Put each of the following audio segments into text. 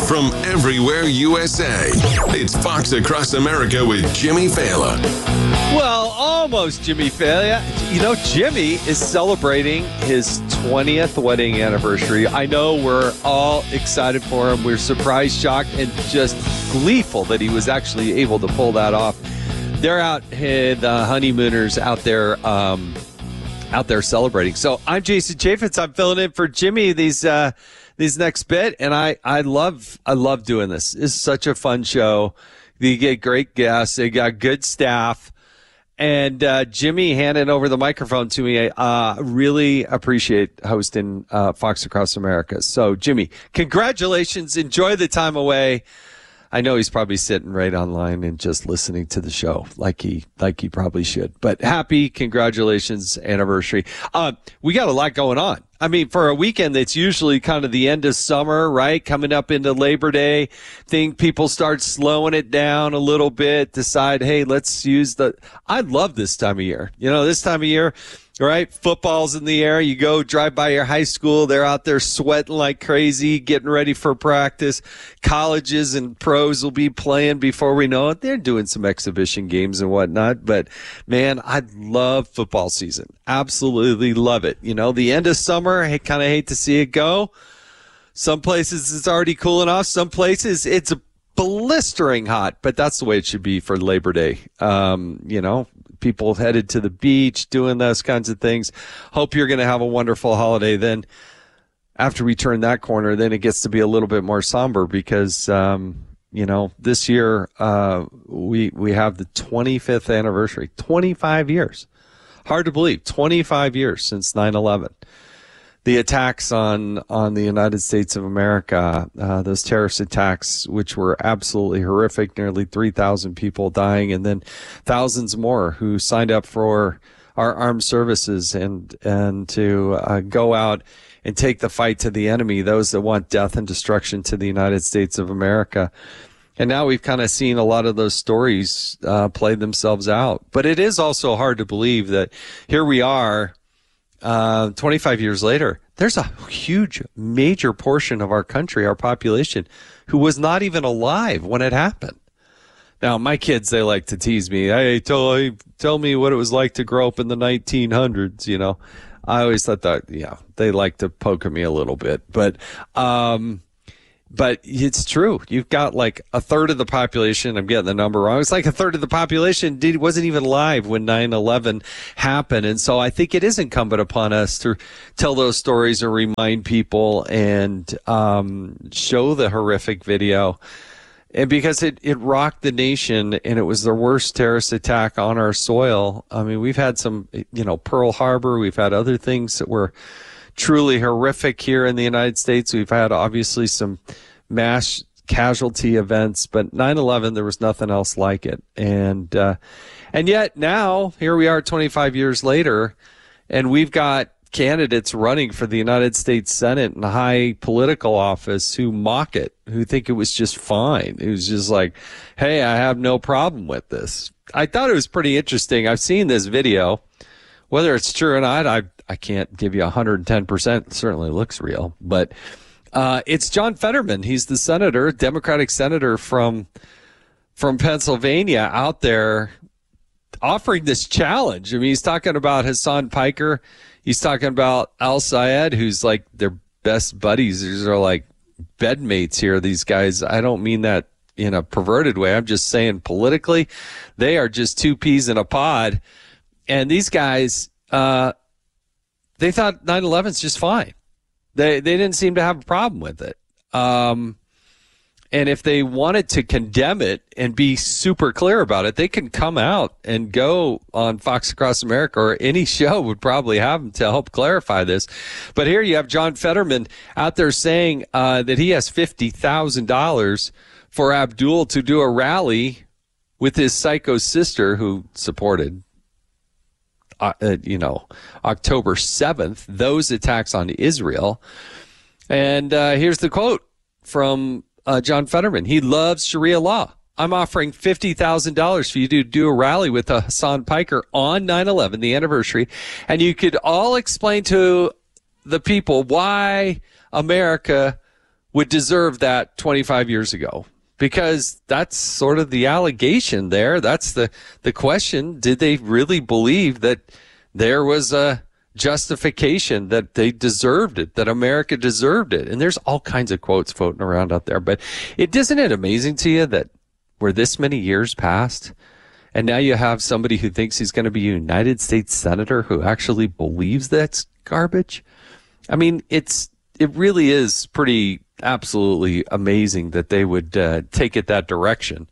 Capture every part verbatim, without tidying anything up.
from everywhere U S A. It's Fox Across America with Jimmy Failla. Well, almost Jimmy Failla. You know, Jimmy is celebrating his twentieth wedding anniversary. I know we're all excited for him. We're surprised, shocked, and just gleeful that he was actually able to pull that off. They're out, the honeymooners out there, um, out there celebrating. So I'm Jason Chaffetz. I'm filling in for Jimmy these uh, these next bit, and I I love I love doing this. It's such a fun show. You get great guests. They got good staff. And uh, Jimmy handing over the microphone to me. I uh, really appreciate hosting uh, Fox Across America. So, Jimmy, congratulations. Enjoy the time away. I know he's probably sitting right online and just listening to the show like he like he probably should. But happy congratulations anniversary. Uh, we got a lot going on. I mean, for a weekend that's usually kind of the end of summer, right? Coming up into Labor Day, think people start slowing it down a little bit, decide, hey, let's use the – I love this time of year. You know, this time of year – right? Football's in the air. You go drive by your high school. They're out there sweating like crazy, getting ready for practice. Colleges and pros will be playing before we know it. They're doing some exhibition games and whatnot. But, man, I love football season. Absolutely love it. You know, the end of summer, I kind of hate to see it go. Some places it's already cooling off. Some places it's blistering hot. But that's the way it should be for Labor Day. Um, you know. People headed to the beach, doing those kinds of things. Hope you're going to have a wonderful holiday. Then after we turn that corner, then it gets to be a little bit more somber because, um, you know, this year uh, we we have the twenty-fifth anniversary, twenty-five years. Hard to believe, twenty-five years since nine eleven. The attacks on, on the United States of America, uh, those terrorist attacks, which were absolutely horrific, nearly three thousand people dying, and then thousands more who signed up for our armed services and, and to uh, go out and take the fight to the enemy, those that want death and destruction to the United States of America. And now we've kind of seen a lot of those stories uh, play themselves out. But it is also hard to believe that here we are, Uh, twenty-five years later, there's a huge, major portion of our country, our population, who was not even alive when it happened. Now, my kids, they like to tease me. Hey, tell, tell me what it was like to grow up in the nineteen hundreds, you know. I always thought that, yeah, they like to poke at me a little bit. But, um, but it's true. You've got like a third of the population. I'm getting the number wrong. It's like a third of the population did, wasn't even alive when nine eleven happened. And so I think it is incumbent upon us to tell those stories and remind people and um, show the horrific video. And because it, it rocked the nation and it was the worst terrorist attack on our soil. I mean, we've had some, you know, Pearl Harbor. We've had other things that were truly horrific here in the United States. We've had obviously some mass casualty events, but nine eleven, there was nothing else like it. And, uh, and yet now here we are twenty-five years later, and we've got candidates running for the United States Senate and high political office who mock it, who think it was just fine. It was just like, hey, I have no problem with this. I thought it was pretty interesting. I've seen this video. Whether it's true or not, I I can't give you one hundred ten percent. It certainly looks real. But uh, it's John Fetterman. He's the senator, Democratic senator from from Pennsylvania out there offering this challenge. I mean, he's talking about Hassan Piker. He's talking about Al Sayed, who's like their best buddies. These are like bedmates here, these guys. I don't mean that in a perverted way. I'm just saying politically, they are just two peas in a pod. And these guys, uh, they thought nine eleven is just fine. They they didn't seem to have a problem with it. Um, and if they wanted to condemn it and be super clear about it, they can come out and go on Fox Across America, or any show would probably have them to help clarify this. But here you have John Fetterman out there saying uh, that he has fifty thousand dollars for Abdul to do a rally with his psycho sister who supported Uh, uh, you know, October seventh, those attacks on Israel. And uh, here's the quote from uh, John Fetterman. He loves Sharia law. I'm offering fifty thousand dollars for you to do a rally with uh, Hassan Piker on nine eleven, the anniversary, and you could all explain to the people why America would deserve that twenty-five years ago. Because that's sort of the allegation there. That's the, the question. Did they really believe that there was a justification, that they deserved it, that America deserved it? And there's all kinds of quotes floating around out there. But it isn't it amazing to you that we're this many years past, and now you have somebody who thinks he's going to be a United States senator who actually believes that's garbage? I mean, it's it really is pretty absolutely amazing that they would uh, take it that direction.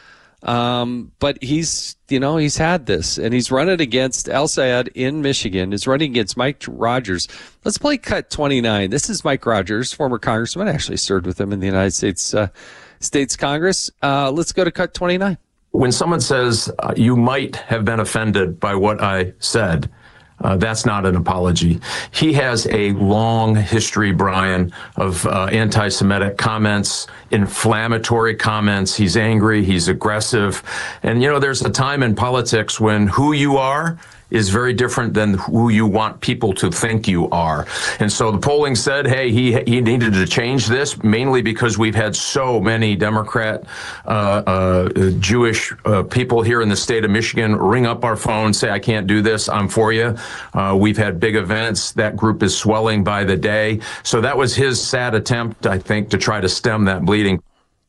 Um, but he's, you know, he's had this, and he's running against El-Sayed in Michigan. He's running against Mike Rogers. Let's play cut twenty-nine. This is Mike Rogers, former congressman. I actually served with him in the United States uh, States Congress. Uh, let's go to cut twenty-nine. When someone says uh, you might have been offended by what I said, Uh, that's not an apology. He has a long history, Brian, of uh, anti-Semitic comments, inflammatory comments. He's angry. He's aggressive. And, you know, there's a time in politics when who you are is very different than who you want people to think you are. And so the polling said, hey, he he needed to change this, mainly because we've had so many Democrat, uh, uh, Jewish uh, people here in the state of Michigan ring up our phone, say, I can't do this, I'm for you. Uh, we've had big events. That group is swelling by the day. So that was his sad attempt, I think, to try to stem that bleeding.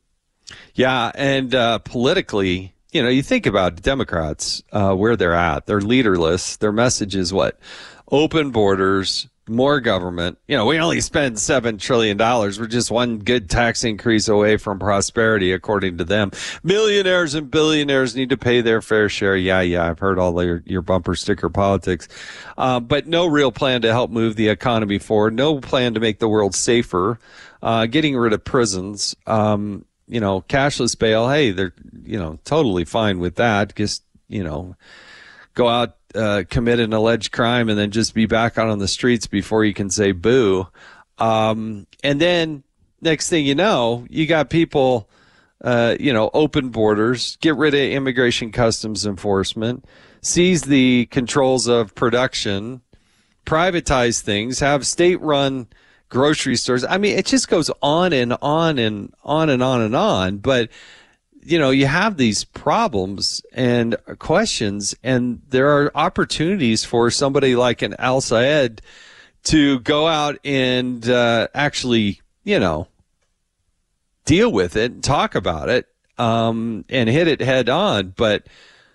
Yeah, and uh, politically, you know, you think about Democrats, uh, where they're at. They're leaderless. Their message is what? Open borders, more government. You know, we only spend seven trillion dollars. We're just one good tax increase away from prosperity, according to them. Millionaires and billionaires need to pay their fair share. Yeah, yeah, I've heard all your, your bumper sticker politics. Uh, but no real plan to help move the economy forward. No plan to make the world safer. Uh, getting rid of prisons. Um, you know, cashless bail. Hey, they're, you know, totally fine with that. Just, you know, go out, uh, commit an alleged crime and then just be back out on the streets before you can say boo. Um, and then next thing you know, you got people, uh, you know, open borders, get rid of immigration customs enforcement, seize the controls of production, privatize things, have state run grocery stores. I mean, it just goes on and on and on and on and on. But, you know, you have these problems and questions, and there are opportunities for somebody like an El-Sayed to go out and uh, actually, you know, deal with it and talk about it um, and hit it head on. But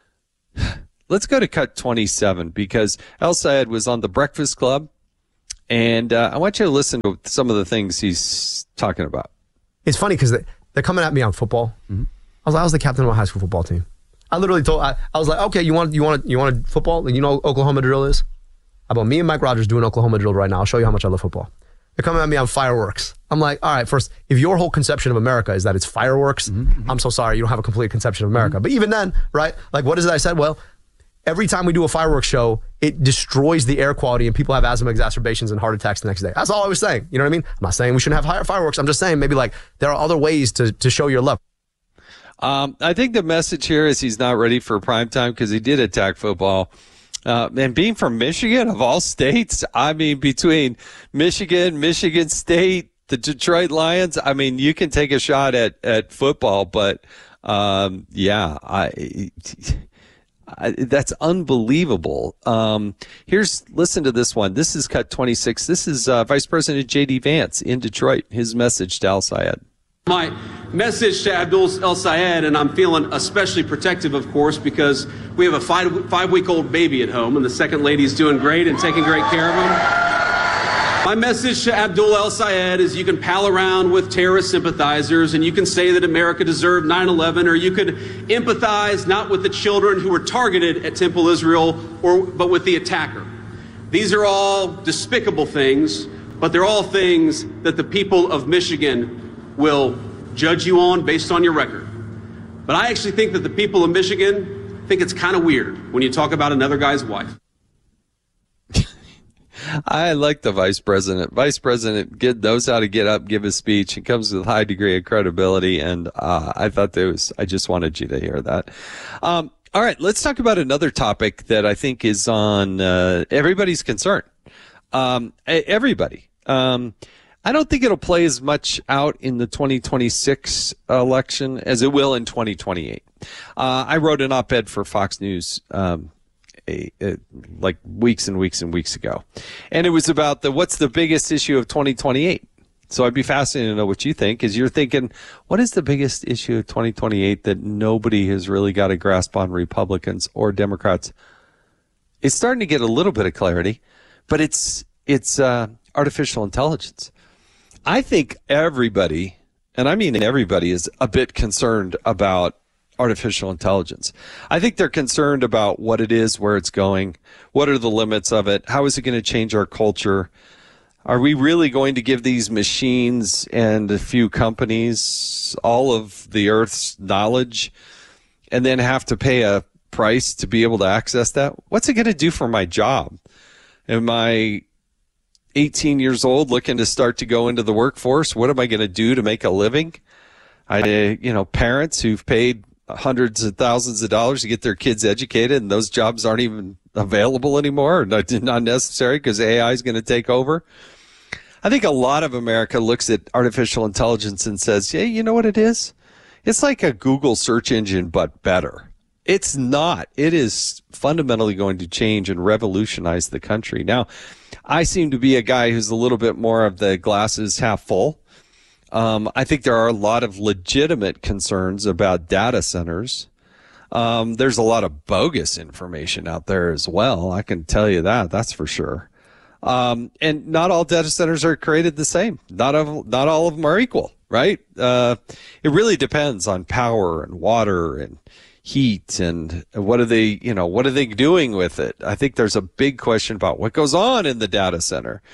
let's go to cut twenty-seven, because El-Sayed was on the Breakfast Club. And uh, I want you to listen to some of the things he's talking about. It's funny because they, they're coming at me on football. Mm-hmm. I was like, I was the captain of my high school football team. I literally told, I, I was like, okay, you want you want you want a football? You know what Oklahoma drill is? How about me and Mike Rogers doing Oklahoma drill right now? I'll show you how much I love football. They're coming at me on fireworks. I'm like, all right, first, if your whole conception of America is that it's fireworks, mm-hmm. I'm so sorry, you don't have a complete conception of America. Mm-hmm. But even then, right, like what is it I said? Well, every time we do a fireworks show, it destroys the air quality and people have asthma exacerbations and heart attacks the next day. That's all I was saying. You know what I mean? I'm not saying we shouldn't have higher fireworks. I'm just saying maybe like there are other ways to, to show your love. Um, I think the message here is he's not ready for prime time because he did attack football. Uh, and being from Michigan, of all states, I mean, between Michigan, Michigan State, the Detroit Lions, I mean, you can take a shot at, at football, but um, yeah, I... I, that's unbelievable. Um, here's, listen to this one. This is cut twenty-six. This is uh, Vice President J D Vance in Detroit. His message to El-Sayed. My message to Abdul El-Sayed, and I'm feeling especially protective, of course, because we have a five, five-week-old baby at home, and the second lady's doing great and taking great care of him. My message to Abdul El-Sayed is you can pal around with terrorist sympathizers and you can say that America deserved nine eleven, or you could empathize not with the children who were targeted at Temple Israel, or but with the attacker. These are all despicable things, but they're all things that the people of Michigan will judge you on based on your record. But I actually think that the people of Michigan think it's kind of weird when you talk about another guy's wife. I like the vice president. Vice president get, knows how to get up, give a speech. It comes with a high degree of credibility, and uh, I thought that was. I just wanted you to hear that. Um, all right, let's talk about another topic that I think is on uh, everybody's concern. Um, everybody. Um, I don't think it'll play as much out in the twenty twenty-six election as it will in twenty twenty-eight. Uh, I wrote an op-ed for Fox News um, a, a, like weeks and weeks and weeks ago, and it was about the what's the biggest issue of twenty twenty-eight. So I'd be fascinated to know what you think, because you're thinking, what is the biggest issue of twenty twenty-eight that nobody has really got a grasp on, Republicans or Democrats? It's starting to get a little bit of clarity, but it's it's uh, artificial intelligence. I think everybody, and I mean everybody, is a bit concerned about artificial intelligence. I think they're concerned about what it is, where it's going, what are the limits of it, how is it going to change our culture? Are we really going to give these machines and a few companies all of the Earth's knowledge and then have to pay a price to be able to access that? What's it going to do for my job? Am I eighteen years old looking to start to go into the workforce? What am I going to do to make a living? I, you know, parents who've paid hundreds of thousands of dollars to get their kids educated, and those jobs aren't even available anymore, or not, not necessary because A I is going to take over. I think a lot of America looks at artificial intelligence and says, yeah, you know what it is? It's like a Google search engine, but better. It's not. It is fundamentally going to change and revolutionize the country. Now, I seem to be a guy who's a little bit more of the glasses half full. Um, I think there are a lot of legitimate concerns about data centers. Um, there's a lot of bogus information out there as well. I can tell you that. That's for sure. Um, and not all data centers are created the same. Not of, not all of them are equal, right? Uh, it really depends on power and water and heat and what are they, you know, what are they doing with it? I think there's a big question about what goes on in the data center.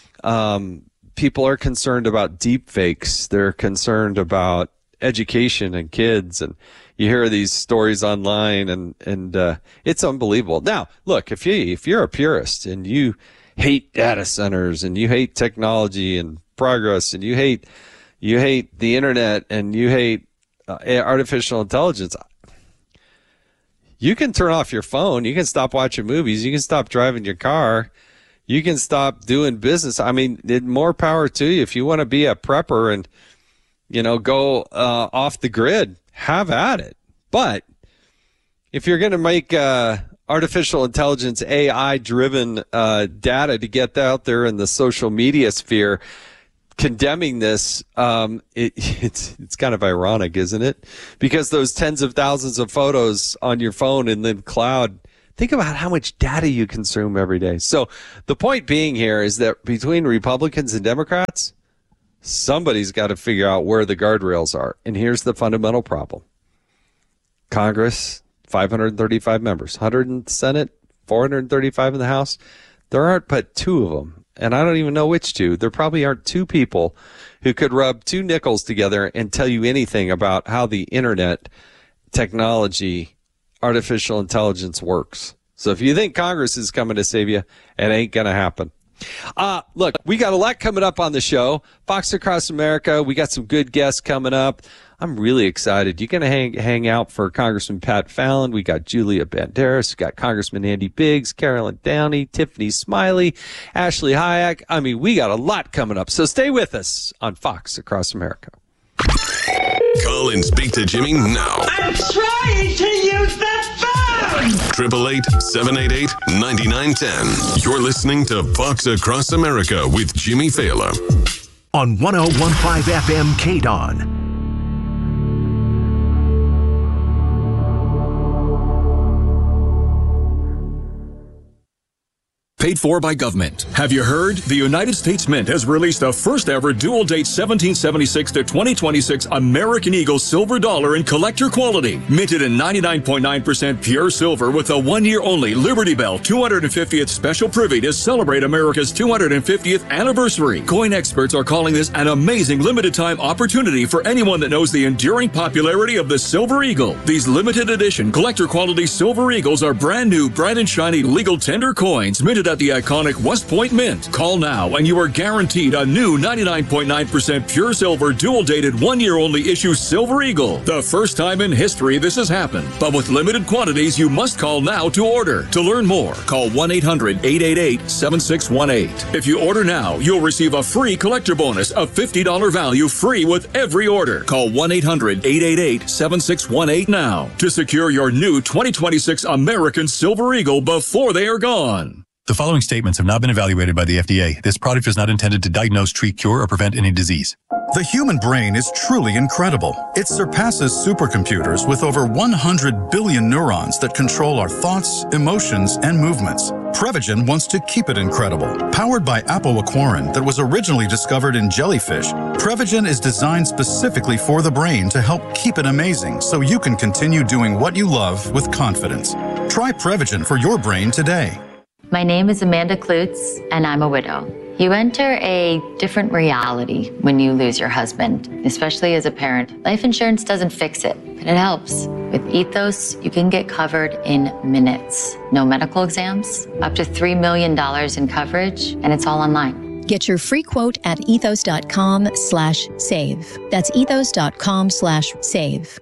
Um, people are concerned about deep fakes. They're concerned about education and kids, and you hear these stories online, and, and, uh, it's unbelievable. Now, look, if you, if you're a purist and you hate data centers and you hate technology and progress and you hate, you hate the internet and you hate uh, artificial intelligence, you can turn off your phone. You can stop watching movies. You can stop driving your car. You can stop doing business. I mean, more power to you. If you want to be a prepper and, you know, go uh, off the grid, have at it. But if you're going to make uh, artificial intelligence, A I-driven uh, data to get out there in the social media sphere, condemning this, um, it, it's it's kind of ironic, isn't it? Because those tens of thousands of photos on your phone in the cloud, think about how much data you consume every day. So the point being here is that between Republicans and Democrats, somebody's got to figure out where the guardrails are. And here's the fundamental problem. Congress, five hundred thirty-five members, one hundred in the Senate, four hundred thirty-five in the House. There aren't but two of them. And I don't even know which two. There probably aren't two people who could rub two nickels together and tell you anything about how the internet, technology, artificial intelligence works. So if you think Congress is coming to save you, it ain't going to happen. Uh, look, we got a lot coming up on the show. Fox Across America, we got some good guests coming up. I'm really excited. You're going to hang hang out for Congressman Pat Fallon. We got Julia Banderas. We got Congressman Andy Biggs, Carolyn Downey, Tiffany Smiley, Ashley Hayek. I mean, we got a lot coming up. So stay with us on Fox Across America. Call and speak to Jimmy now. I'm trying to use the phone. eight eight eight, seven eight eight, nine nine one zero. You're listening to Fox Across America with Jimmy Fallon. On one oh one point five F M K D O N. Paid for by government. Have you heard? The United States Mint has released the first ever dual date seventeen seventy-six to twenty twenty-six American Eagle silver dollar in collector quality. Minted in ninety-nine point nine percent pure silver with a one year only Liberty Bell two hundred fiftieth special privy to celebrate America's two hundred fiftieth anniversary. Coin experts are calling this an amazing limited time opportunity for anyone that knows the enduring popularity of the Silver Eagle. These limited edition collector quality Silver Eagles are brand new, bright and shiny legal tender coins minted brewed at the iconic West Point Mint. Call now and you are guaranteed a new ninety-nine point nine percent pure silver dual-dated one-year-only issue Silver Eagle. The first time in history this has happened. But with limited quantities, you must call now to order. To learn more, call one eight hundred eight eight eight seven six one eight. If you order now, you'll receive a free collector bonus of fifty dollars value free with every order. Call one eight hundred eight eight eight seven six one eight now to secure your new twenty twenty-six American Silver Eagle before they are gone. The following statements have not been evaluated by the F D A. This product is not intended to diagnose, treat, cure, or prevent any disease. The human brain is truly incredible. It surpasses supercomputers with over one hundred billion neurons that control our thoughts, emotions, and movements. Prevagen wants to keep it incredible. Powered by apoaquarin that was originally discovered in jellyfish, Prevagen is designed specifically for the brain to help keep it amazing so you can continue doing what you love with confidence. Try Prevagen for your brain today. My name is Amanda Klutz, and I'm a widow. You enter a different reality when you lose your husband, especially as a parent. Life insurance doesn't fix it, but it helps. With Ethos, you can get covered in minutes. No medical exams, up to three million dollars in coverage, and it's all online. Get your free quote at ethos.com slash save. That's ethos.com slash save.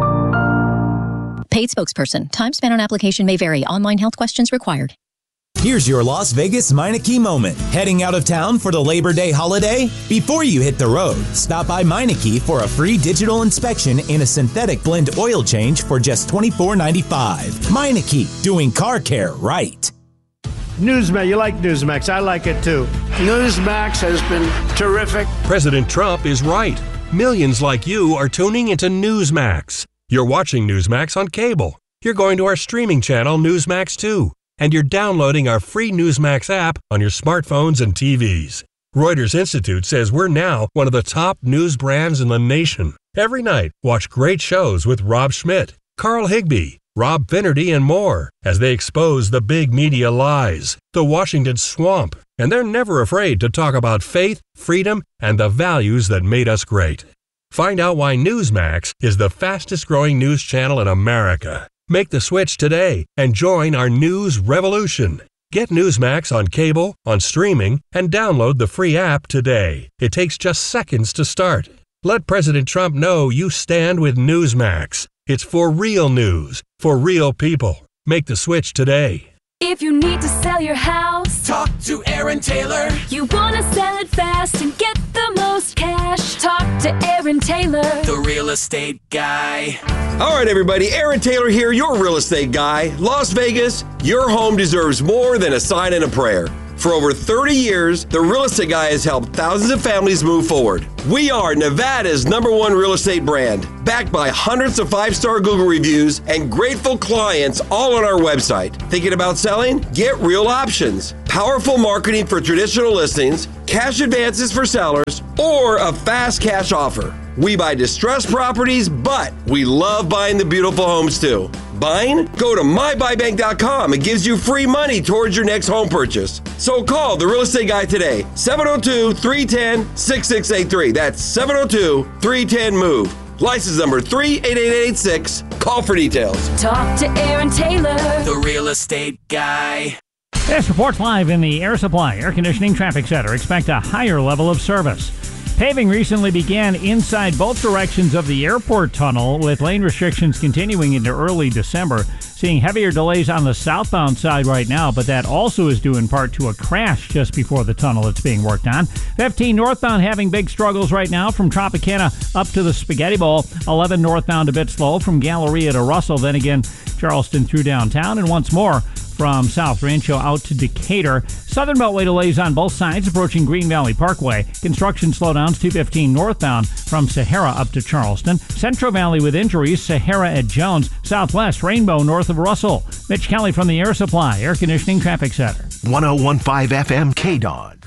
Paid spokesperson. Time spent on application may vary. Online health questions required. Here's your Las Vegas Meineke moment. Heading out of town for the Labor Day holiday? Before you hit the road, stop by Meineke for a free digital inspection and a synthetic blend oil change for just twenty-four ninety-five. Meineke, doing car care right. Newsmax, you like Newsmax. I like it too. Newsmax has been terrific. President Trump is right. Millions like you are tuning into Newsmax. You're watching Newsmax on cable. You're going to our streaming channel, Newsmax two. And you're downloading our free Newsmax app on your smartphones and T Vs. Reuters Institute says we're now one of the top news brands in the nation. Every night, watch great shows with Rob Schmidt, Carl Higbie, Rob Finnerty, and more as they expose the big media lies, the Washington swamp, and they're never afraid to talk about faith, freedom, and the values that made us great. Find out why Newsmax is the fastest-growing news channel in America. Make the switch today and join our news revolution. Get Newsmax on cable, on streaming, and download the free app today. It takes just seconds to start. Let President Trump know you stand with Newsmax. It's for real news, for real people. Make the switch today. If you need to sell your house, talk to Aaron Taylor. You want to sell it fast and get the most cash, talk to Aaron Taylor, the real estate guy. All right, everybody, Aaron Taylor here, your real estate guy. Las Vegas, your home deserves more than a sign and a prayer. For over thirty years, the Real Estate Guy has helped thousands of families move forward. We are Nevada's number one real estate brand, backed by hundreds of five-star Google reviews and grateful clients all on our website. Thinking about selling? Get Real Options. Powerful marketing for traditional listings, cash advances for sellers, or a fast cash offer. We buy distressed properties, but we love buying the beautiful homes too. Buying? Go to my buy bank dot com. It gives you free money towards your next home purchase. So call the Real Estate Guy today, seven oh two, three one zero, six six eight three. That's seven oh two, three one zero, MOVE. License number three eight eight eight six. Call for details. Talk to Aaron Taylor, the Real Estate Guy. This reports live in the Air Supply Air Conditioning Traffic Center. Expect a higher level of service. Paving recently began inside both directions of the airport tunnel, with lane restrictions continuing into early December. Seeing heavier delays on the southbound side right now, but that also is due in part to a crash just before the tunnel that's being worked on. fifteen northbound having big struggles right now from Tropicana up to the Spaghetti Bowl. eleven northbound a bit slow from Galleria to Russell. Then again, Charleston through downtown, and once more from South Rancho out to Decatur. Southern Beltway delays on both sides approaching Green Valley Parkway. Construction slowdowns two fifteen northbound from Sahara up to Charleston. Central Valley with injuries, Sahara at Jones. Southwest Rainbow north of Russell. Mitch Kelly from the Air Supply Air Conditioning Traffic Center. one oh one point five F M K D O D.